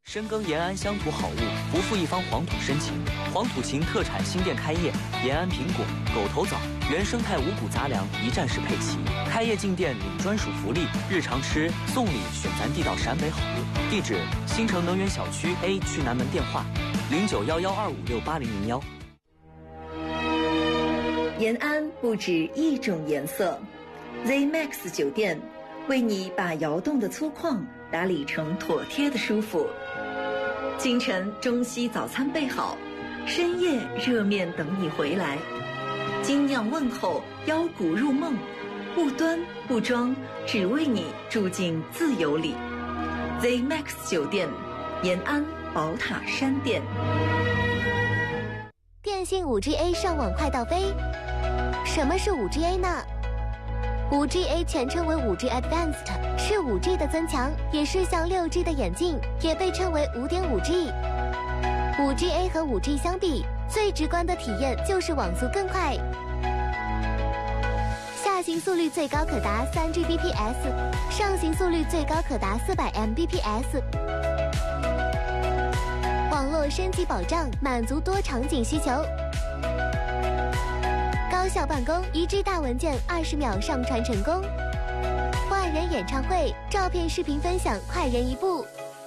深耕延安乡土好物，不负一方黄土深情。黄土情特产新店开业，延安苹果、狗头枣、原生态五谷杂粮一站式配齐。开业进店领专属福利，日常吃送礼选咱地道陕北好物。地址：新城能源小区 A 区南门，电话091125680010。 延安不止一种颜色 ，ZMAX 酒店为你把窑洞的粗犷打理成妥帖的舒服。清晨中西早餐备好，深夜热面等你回来。精酿问候，邀骨入梦，不端不装，只为你住进自由里。ZMAX 酒店，延安宝塔山店。 电信 5GA 上网快到飞。什么是 5GA 呢？ 5GA 全称为 5G Advanced， 是 5G 的增强，也是向 6G 的演进，也被称为 5.5G。 5GA 和 5G 相比，最直观的体验就是网速更快，下行速率最高可达 3Gbps， 上行速率最高可达400 Mbps。 网络升级保障，满足多场景需求。高效办公，1G 大文件20秒上传成功。万人演唱会，照片视频分享快人一步。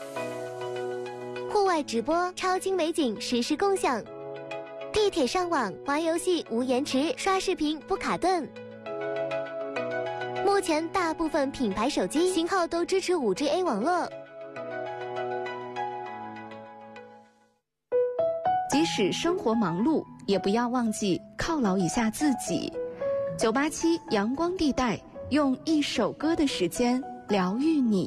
户外直播，超精美景实时共享。地铁上网，玩游戏无延迟，刷视频不卡顿。目前大部分品牌手机型号都支持 5GA 网络。 即使生活忙碌，也不要忘记犒劳一下自己。987阳光地带，用一首歌的时间疗愈你。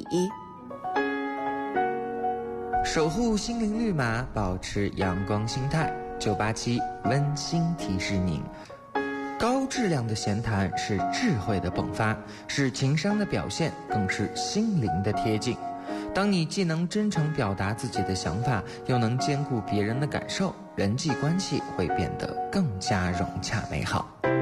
守护心灵绿码，保持阳光心态。987温馨提示您：高质量的闲谈是智慧的迸发，是情商的表现，更是心灵的贴近。当你既能真诚表达自己的想法，又能兼顾别人的感受，人际关系会变得更加融洽美好。